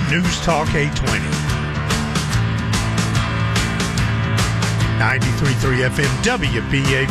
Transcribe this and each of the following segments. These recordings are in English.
News Talk 820. 93.3 FM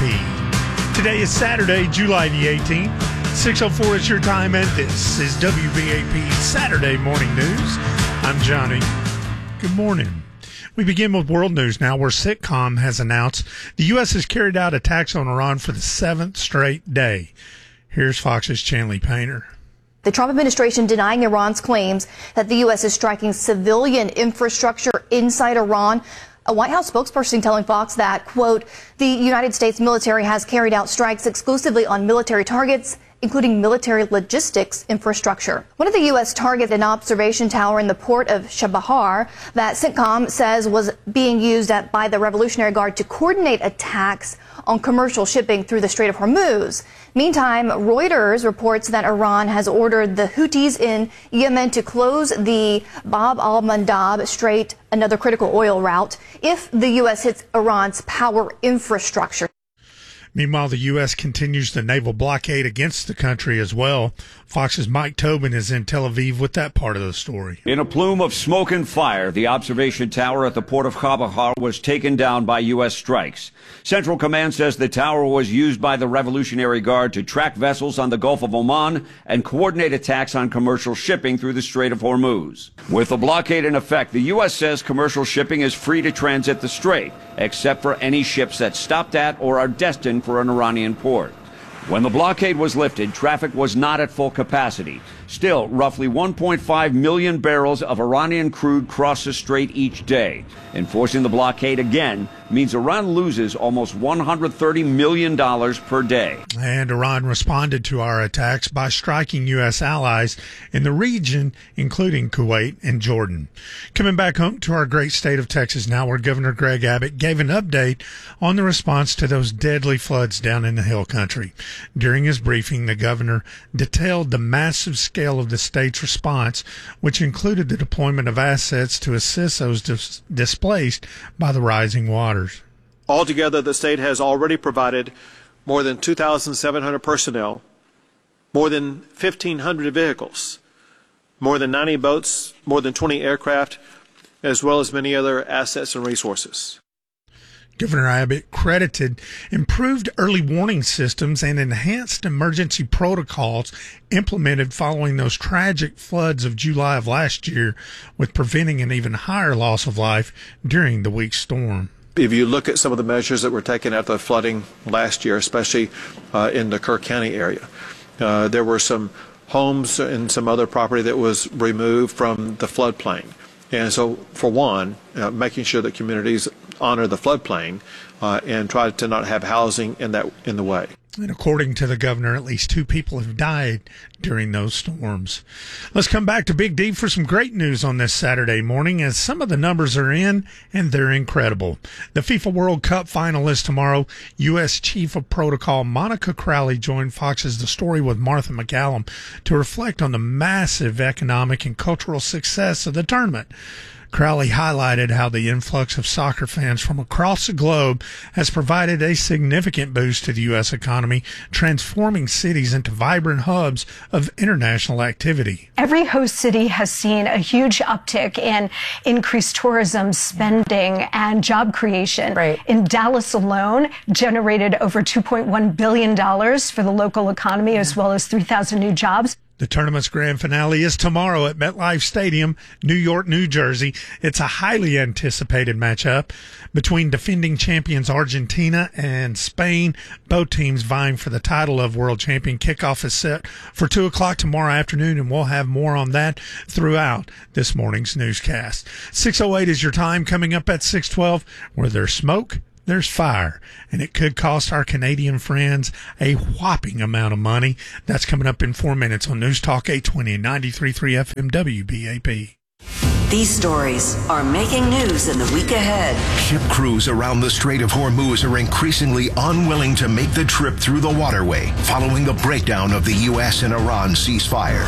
WBAP. Today is Saturday, July the 18th. 6:04 is your time, and this is WBAP Saturday Morning News. I'm Johnny. Good morning. We begin with world news now, where CENTCOM has announced the U.S. has carried out attacks on Iran for the 7th straight day. Here's Fox's Chanley Painter. The Trump administration denying Iran's claims that the U.S. is striking civilian infrastructure inside Iran. A White House spokesperson telling Fox that, quote, the United States military has carried out strikes exclusively on military targets, including military logistics infrastructure. One of the U.S. targets an observation tower in the port of Chabahar that CENTCOM says was being used by the Revolutionary Guard to coordinate attacks on commercial shipping through the Strait of Hormuz. Meantime, Reuters reports that Iran has ordered the Houthis in Yemen to close the Bab al-Mandab Strait, another critical oil route, if the U.S. hits Iran's power infrastructure. Meanwhile, the U.S. continues the naval blockade against the country as well. Fox's Mike Tobin is in Tel Aviv with that part of the story. In a plume of smoke and fire, the observation tower at the port of Chabahar was taken down by U.S. strikes. Central Command says the tower was used by the Revolutionary Guard to track vessels on the Gulf of Oman and coordinate attacks on commercial shipping through the Strait of Hormuz. With the blockade in effect, the U.S. says commercial shipping is free to transit the strait, except for any ships that stopped at or are destined for an Iranian port. When the blockade was lifted, traffic was not at full capacity. Still, roughly 1.5 million barrels of Iranian crude cross the strait each day. Enforcing the blockade again means Iran loses almost $130 million per day. And Iran responded to our attacks by striking U.S. allies in the region, including Kuwait and Jordan. Coming back home to our great state of Texas now, where Governor Greg Abbott gave an update on the response to those deadly floods down in the Hill Country. During his briefing, the governor detailed the massive scale of the state's response, which included the deployment of assets to assist those displaced by the rising waters. Altogether, the state has already provided more than 2,700 personnel, more than 1,500 vehicles, more than 90 boats, more than 20 aircraft, as well as many other assets and resources. Governor Abbott credited improved early warning systems and enhanced emergency protocols implemented following those tragic floods of July of last year, with preventing an even higher loss of life during the weak storm. If you look at some of the measures that were taken after the flooding last year, especially in the Kerr County area, there were some homes and some other property that was removed from the floodplain. And so, for one, making sure that communities honor the floodplain and try to not have housing in the way. And according to the governor, at least 2 people have died during those storms. Let's come back to Big D for some great news on this Saturday morning, as some of the numbers are in, and they're incredible. The FIFA World Cup final is tomorrow. U.S. Chief of Protocol Monica Crowley joined Fox's The Story with Martha McCallum to reflect on the massive economic and cultural success of the tournament. Crowley highlighted how the influx of soccer fans from across the globe has provided a significant boost to the U.S. economy, transforming cities into vibrant hubs of international activity. Every host city has seen a huge uptick in increased tourism spending and job creation. Right. In Dallas alone, generated over $2.1 billion for the local economy, as well as 3,000 new jobs. The tournament's grand finale is tomorrow at MetLife Stadium, New York, New Jersey. It's a highly anticipated matchup between defending champions Argentina and Spain, both teams vying for the title of world champion. Kickoff is set for 2 o'clock tomorrow afternoon, and we'll have more on that throughout this morning's newscast. 6:08 is your time. Coming up at 6:12, where there's smoke, there's fire, and it could cost our Canadian friends a whopping amount of money. That's coming up in 4 minutes on News Talk 820 and 93.3 FM WBAP. These stories are making news in the week ahead. Ship crews around the Strait of Hormuz are increasingly unwilling to make the trip through the waterway following the breakdown of the U.S. and Iran ceasefire.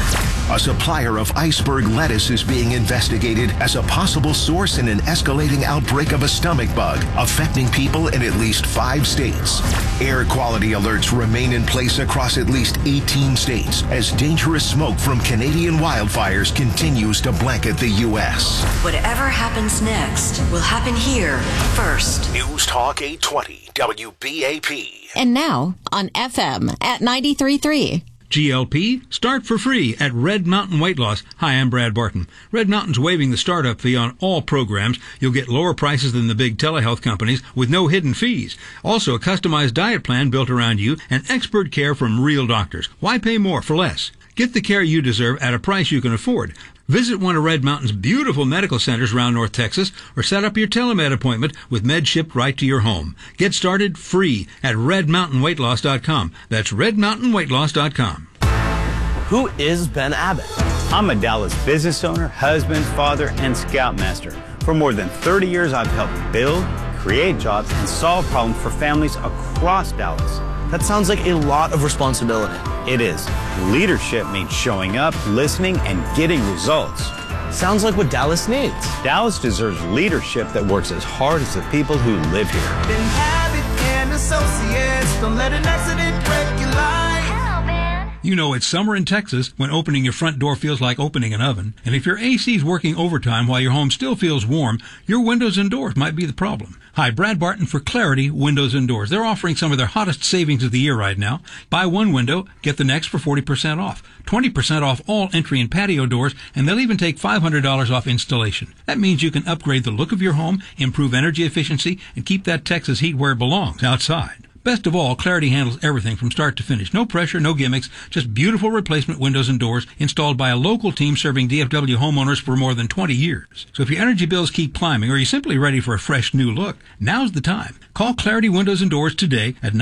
A supplier of iceberg lettuce is being investigated as a possible source in an escalating outbreak of a stomach bug affecting people in at least 5 states. Air quality alerts remain in place across at least 18 states as dangerous smoke from Canadian wildfires continues to blanket the U.S. Whatever happens next will happen here first. News Talk 820 WBAP. And now on FM at 93.3. GLP, start for free at Red Mountain Weight Loss. Hi, I'm Brad Barton. Red Mountain's waiving the startup fee on all programs. You'll get lower prices than the big telehealth companies with no hidden fees. Also, a customized diet plan built around you and expert care from real doctors. Why pay more for less? Get the care you deserve at a price you can afford. Visit one of Red Mountain's beautiful medical centers around North Texas or set up your telemed appointment with med shipped right to your home. Get started free at redmountainweightloss.com. That's redmountainweightloss.com. Who is Ben Abbott? I'm a Dallas business owner, husband, father, and scoutmaster. For more than 30 years, I've helped build, create jobs, and solve problems for families across Dallas. That sounds like a lot of responsibility. It is. Leadership means showing up, listening, and getting results. Sounds like what Dallas needs. Dallas deserves leadership that works as hard as the people who live here. Ben Abbott and Associates, don't let an accident break your life. You know it's summer in Texas when opening your front door feels like opening an oven. And if your AC is working overtime while your home still feels warm, your windows and doors might be the problem. Hi, Brad Barton for Clarity Windows and Doors. They're offering some of their hottest savings of the year right now. Buy one window, get the next for 40% off. 20% off all entry and patio doors, and they'll even take $500 off installation. That means you can upgrade the look of your home, improve energy efficiency, and keep that Texas heat where it belongs, outside. Best of all, Clarity handles everything from start to finish. No pressure, no gimmicks, just beautiful replacement windows and doors installed by a local team serving DFW homeowners for more than 20 years. So if your energy bills keep climbing or you're simply ready for a fresh new look, now's the time. Call Clarity Windows and Doors today at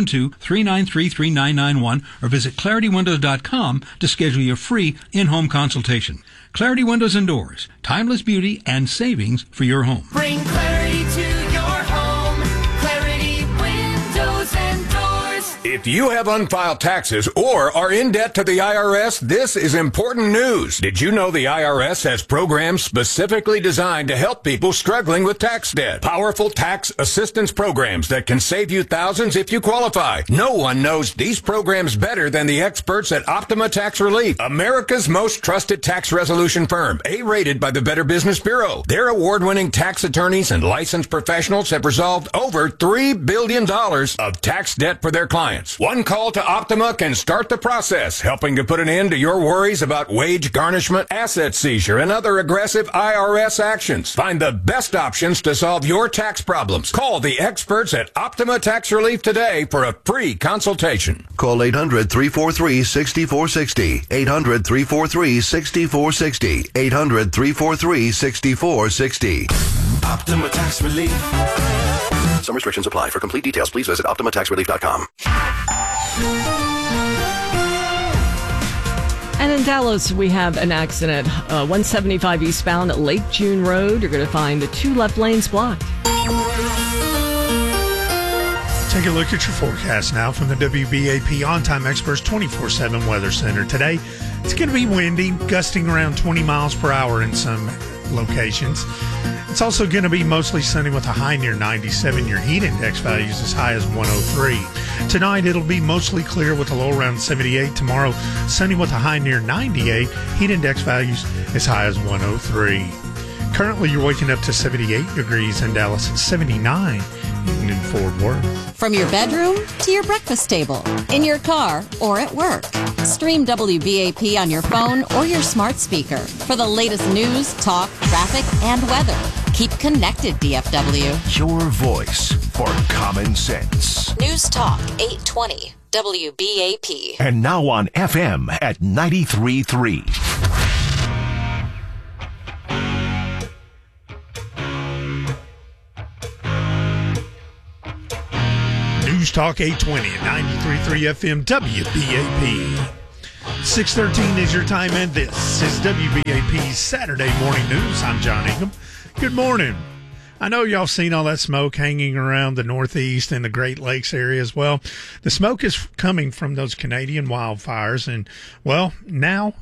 972-393-3991 or visit ClarityWindows.com to schedule your free in-home consultation. Clarity Windows and Doors. Timeless beauty and savings for your home. Bring clarity to your home. Clarity Windows and Doors. If you have unfiled taxes or are in debt to the IRS, this is important news. Did you know the IRS has programs specifically designed to help people struggling with tax debt? Powerful tax assistance programs that can save you thousands if you qualify. No one knows these programs better than the experts at Optima Tax Relief, America's most trusted tax resolution firm, A-rated by the Better Business Bureau. Their award-winning tax attorneys and licensed professionals have resolved over $3 billion of tax debt for their clients. One call to Optima can start the process, helping to put an end to your worries about wage garnishment, asset seizure, and other aggressive IRS actions. Find the best options to solve your tax problems. Call the experts at Optima Tax Relief today for a free consultation. Call 800-343-6460. 800-343-6460. 800-343-6460. Optima Tax Relief. Some restrictions apply. For complete details, please visit OptimaTaxRelief.com. And in Dallas, we have an accident. 175 eastbound at Lake June Road. You're going to find the 2 left lanes blocked. Take a look at your forecast now from the WBAP On-Time Experts 24/7 Weather Center. Today, it's going to be windy, gusting around 20 miles per hour in some locations. It's also going to be mostly sunny with a high near 97. Your heat index values as high as 103. Tonight, it'll be mostly clear with a low around 78. Tomorrow, sunny with a high near 98. Heat index values as high as 103. Currently, you're waking up to 78 degrees in Dallas, 79 in Fort Worth. From your bedroom to your breakfast table, in your car or at work. Stream WBAP on your phone or your smart speaker for the latest news, talk, traffic, and weather. Keep connected, DFW. Your voice for common sense. News Talk 820 WBAP. And now on FM at 93.3. News Talk 820 at 93.3 FM WBAP. 6:13 is your time, and this is WBAP's Saturday Morning News. I'm John Ingham. Good morning. I know y'all seen all that smoke hanging around the Northeast and the Great Lakes area as well. The smoke is coming from those Canadian wildfires, and, well, now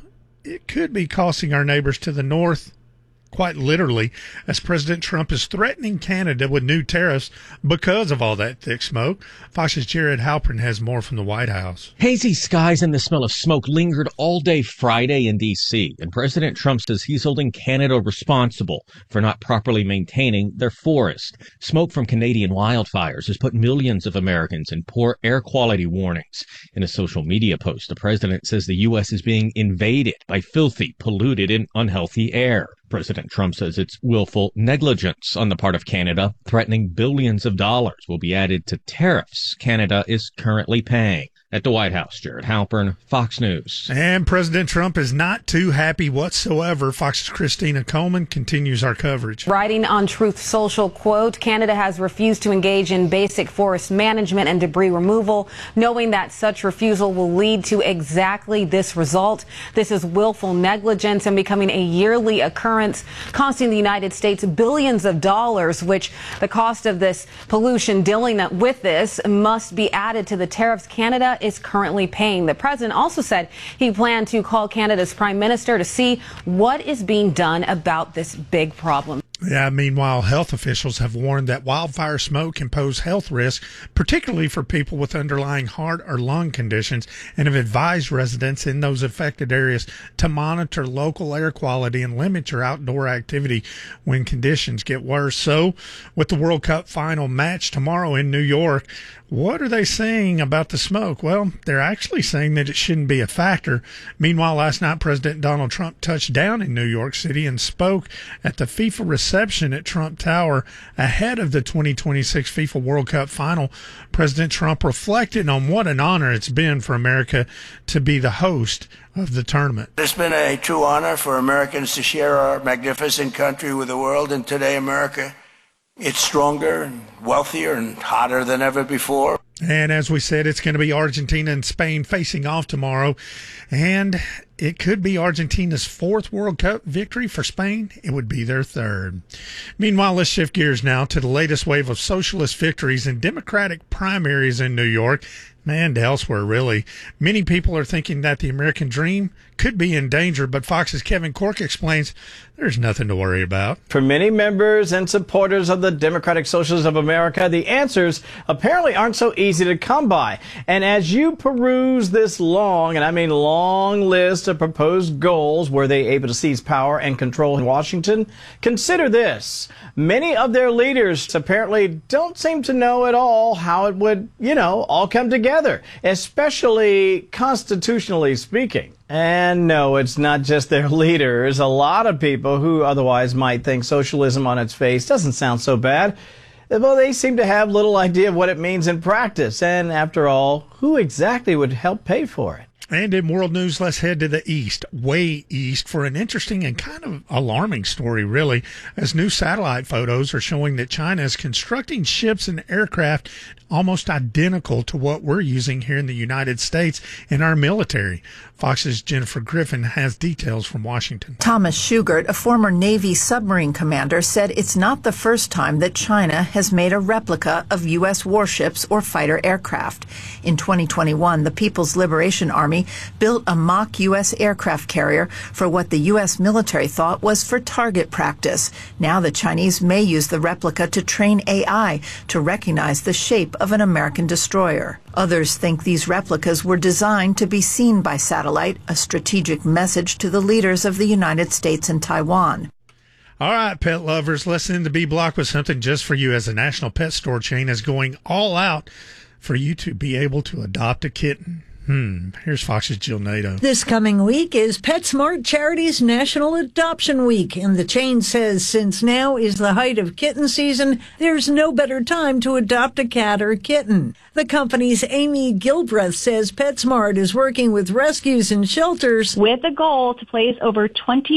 it could be costing our neighbors to the north, quite literally, as President Trump is threatening Canada with new tariffs because of all that thick smoke. Fox's Jared Halpern has more from the White House. Hazy skies and the smell of smoke lingered all day Friday in D.C., and President Trump says he's holding Canada responsible for not properly maintaining their forest. Smoke from Canadian wildfires has put millions of Americans in poor air quality warnings. In a social media post, the president says the U.S. is being invaded by filthy, polluted, and unhealthy air. President Trump says it's willful negligence on the part of Canada, threatening billions of dollars will be added to tariffs Canada is currently paying. At the White House, Jared Halpern, Fox News. And President Trump is not too happy whatsoever. Fox's Christina Coleman continues our coverage. Writing on Truth Social, quote, Canada has refused to engage in basic forest management and debris removal, knowing that such refusal will lead to exactly this result. This is willful negligence and becoming a yearly occurrence, costing the United States billions of dollars, which the cost of this pollution dealing with this must be added to the tariffs Canada is currently paying. The president also said he planned to call Canada's prime minister to see what is being done about this big problem. Yeah, meanwhile, health officials have warned that wildfire smoke can pose health risks, particularly for people with underlying heart or lung conditions, and have advised residents in those affected areas to monitor local air quality and limit your outdoor activity when conditions get worse. So, with the World Cup final match tomorrow in New York, what are they saying about the smoke? Well, they're actually saying that it shouldn't be a factor. Meanwhile, last night, President Donald Trump touched down in New York City and spoke at the FIFA reception at Trump Tower ahead of the 2026 FIFA World Cup final. President Trump reflected on what an honor it's been for America to be the host of the tournament. It's been a true honor for Americans to share our magnificent country with the world, and today America, it's stronger and wealthier and hotter than ever before. And as we said, it's going to be Argentina and Spain facing off tomorrow. And it could be Argentina's fourth World Cup victory. For Spain, it would be their third. Meanwhile, let's shift gears now to the latest wave of socialist victories and Democratic primaries in New York and elsewhere, really. Many people are thinking that the American dream could be in danger, but Fox's Kevin Corke explains there's nothing to worry about. For many members and supporters of the Democratic Socialists of America, the answers apparently aren't so easy to come by. And as you peruse this long, and I mean long list of proposed goals, were they able to seize power and control in Washington? Consider this. Many of their leaders apparently don't seem to know at all how it would, all come together, especially constitutionally speaking. And no, it's not just their leaders. A lot of people who otherwise might think socialism on its face doesn't sound so bad, well, they seem to have little idea of what it means in practice. And after all, who exactly would help pay for it? And in world news, let's head to the east, way east, for an interesting and kind of alarming story, really, as new satellite photos are showing that China is constructing ships and aircraft almost identical to what we're using here in the United States in our military. Fox's Jennifer Griffin has details from Washington. Thomas Shugart, a former Navy submarine commander, said it's not the first time that China has made a replica of U.S. warships or fighter aircraft. In 2021, the People's Liberation Army built a mock U.S. aircraft carrier for what the U.S. military thought was for target practice. Now the Chinese may use the replica to train AI to recognize the shape of an American destroyer. Others think these replicas were designed to be seen by satellite, a strategic message to the leaders of the United States and Taiwan. All right, pet lovers, listen to B Block with something just for you, as the national pet store chain is going all out for you to be able to adopt a kitten. Here's Fox's Jill Nato. This coming week is PetSmart Charity's National Adoption Week, and the chain says since now is the height of kitten season, there's no better time to adopt a cat or kitten. The company's Amy Gilbreth says PetSmart is working with rescues and shelters with a goal to place over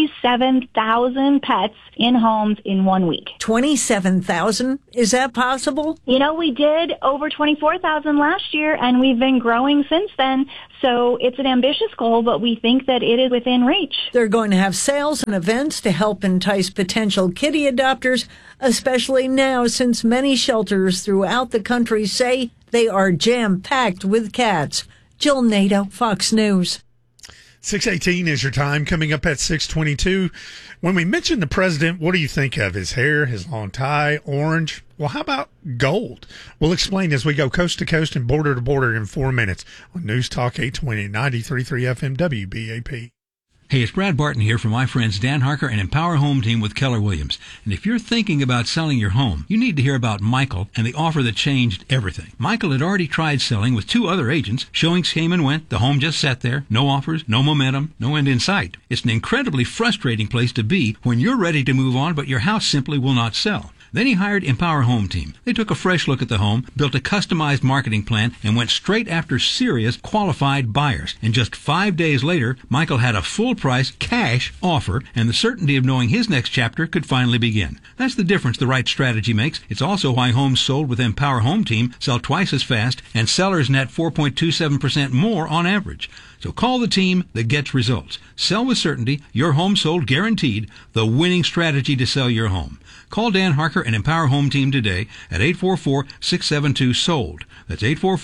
27,000 pets in homes in 1 week. 27,000? Is that possible? We did over 24,000 last year, and we've been growing since then. So it's an ambitious goal, but we think that it is within reach. They're going to have sales and events to help entice potential kitty adopters, especially now since many shelters throughout the country say they are jam-packed with cats. Jill Nato, Fox News. 6:18 is your time. Coming up at 6:22. When we mention the president, what do you think of? His hair, his long tie, orange? Well, how about gold? We'll explain as we go coast to coast and border to border in 4 minutes on News Talk 820 93.3 FM WBAP. Hey, it's Brad Barton here from my friends Dan Harker and Empower Home Team with Keller Williams. And if you're thinking about selling your home, you need to hear about Michael and the offer that changed everything. Michael had already tried selling with 2 other agents. Showings came and went. The home just sat there. No offers, no momentum, no end in sight. It's an incredibly frustrating place to be when you're ready to move on, but your house simply will not sell. Then he hired Empower Home Team. They took a fresh look at the home, built a customized marketing plan, and went straight after serious, qualified buyers. And just 5 days later, Michael had a full-price, cash offer, and the certainty of knowing his next chapter could finally begin. That's the difference the right strategy makes. It's also why homes sold with Empower Home Team sell twice as fast, and sellers net 4.27% more on average. So call the team that gets results. Sell with certainty, your home sold guaranteed, the winning strategy to sell your home. Call Dan Harker and Empower Home Team today at 844-672-SOLD. That's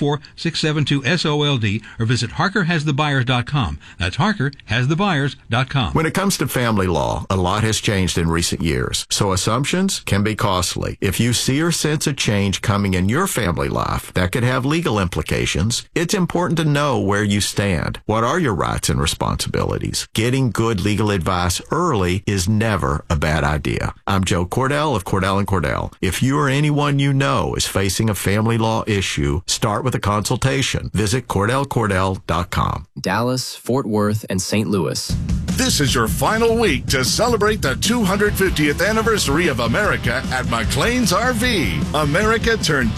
844-672-SOLD, or visit HarkerHasTheBuyers.com. That's HarkerHasTheBuyers.com. When it comes to family law, a lot has changed in recent years, so assumptions can be costly. If you see or sense a change coming in your family life that could have legal implications, it's important to know where you stand. What are your rights and responsibilities? Getting good legal advice early is never a bad idea. I'm Joe Cordell of Cordell & Cordell. If you or anyone you know is facing a family law issue, start with a consultation. Visit CordellCordell.com. Dallas, Fort Worth, and St. Louis. This is your final week to celebrate the 250th anniversary of America at McLean's RV. America turned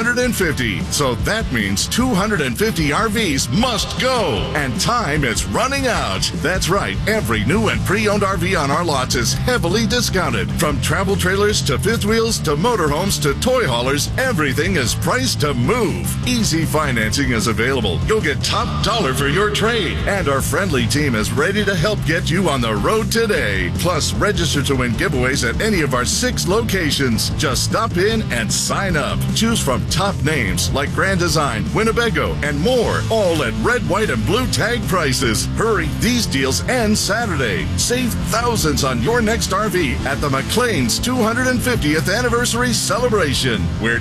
250, so that means 250 RVs must go, and time is running out. That's right, every new and pre-owned RV on our lots is heavily discounted. From travel trailers to fifth wheels to motorhomes to toy haulers, everything is priced to move. Easy financing is available. You'll get top dollar for your trade, and our friendly team is ready to help get you on the road today. Plus, register to win giveaways at any of our 6 locations. Just stop in and sign up. Choose from top names like Grand Design, Winnebago, and more, all at red, white, and blue tag prices. Hurry, these deals end Saturday. Save thousands on your next RV at the McLean's 250th anniversary celebration, where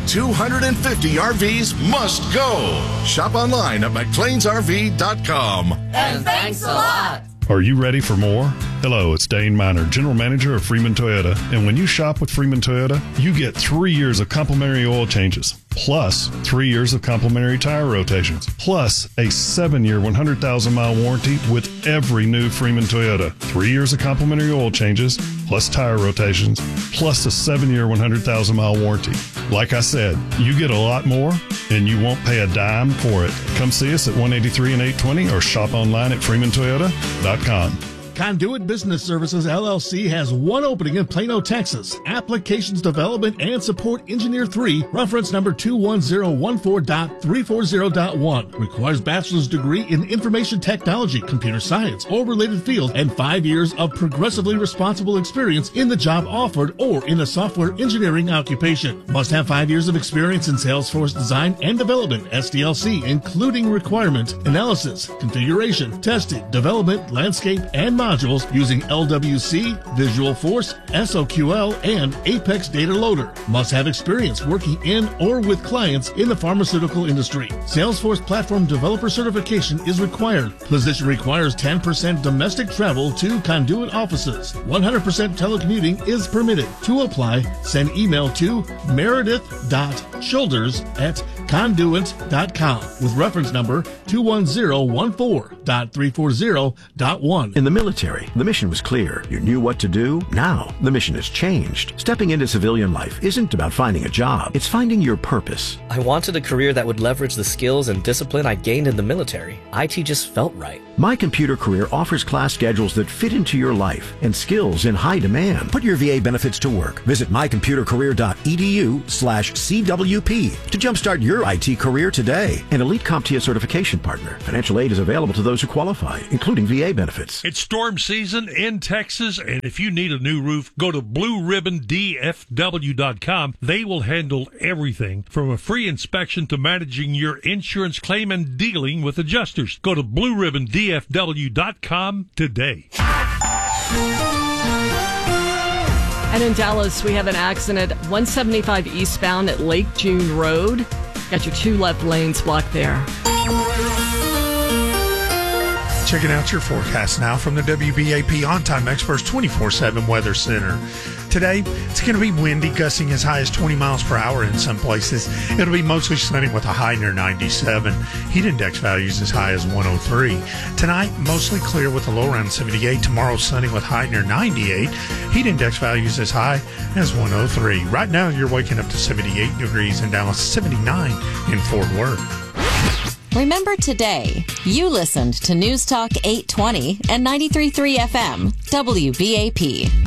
250 RVs must go. Shop online at McLeansRV.com. And thanks a lot. Are you ready for more? Hello, it's Dane Miner, General Manager of Freeman Toyota. And when you shop with Freeman Toyota, you get 3 years of complimentary oil changes, plus 3 years of complimentary tire rotations, plus a 7-year, 100,000-mile warranty with every new Freeman Toyota. 3 years of complimentary oil changes, plus tire rotations, plus a 7-year, 100,000-mile warranty. Like I said, you get a lot more, and you won't pay a dime for it. Come see us at 183 and 820 or shop online at freemantoyota.com. Conduit Business Services, LLC has one opening in Plano, Texas. Applications Development and Support Engineer 3, reference number 21014.340.1. Requires bachelor's degree in information technology, computer science, or related field, and 5 years of progressively responsible experience in the job offered or in a software engineering occupation. Must have 5 years of experience in Salesforce design and development, SDLC, including requirement, analysis, configuration, testing, development, landscape, and modules using LWC, Visualforce, SOQL, and Apex Data Loader. Must have experience working in or with clients in the pharmaceutical industry. Salesforce Platform Developer Certification is required. Position requires 10% domestic travel to Conduit offices. 100% telecommuting is permitted. To apply, send email to meredith.shoulders@conduit.com with reference number 21014.340.1. In the military, the mission was clear. You knew what to do. Now, the mission has changed. Stepping into civilian life isn't about finding a job. It's finding your purpose. I wanted a career that would leverage the skills and discipline I gained in the military. IT just felt right. My Computer Career offers class schedules that fit into your life and skills in high demand. Put your VA benefits to work. Visit mycomputercareer.edu/CWP to jumpstart your IT Career Today, an elite CompTIA certification partner. Financial aid is available to those who qualify, including VA benefits. It's storm season in Texas, and if you need a new roof, go to BlueRibbonDFW.com. They will handle everything from a free inspection to managing your insurance claim and dealing with adjusters. Go to BlueRibbonDFW.com today. And in Dallas, we have an accident, 175 eastbound at Lake June Road. Got your 2 left lanes blocked there. Checking out your forecast now from the WBAP On Time Experts 24/7 Weather Center. Today, it's going to be windy, gusting as high as 20 miles per hour in some places. It'll be mostly sunny with a high near 97. Heat index values as high as 103. Tonight, mostly clear with a low around 78. Tomorrow, sunny with high near 98. Heat index values as high as 103. Right now, you're waking up to 78 degrees in Dallas, 79 in Fort Worth. Remember today, you listened to News Talk 820 and 93.3 FM, WBAP.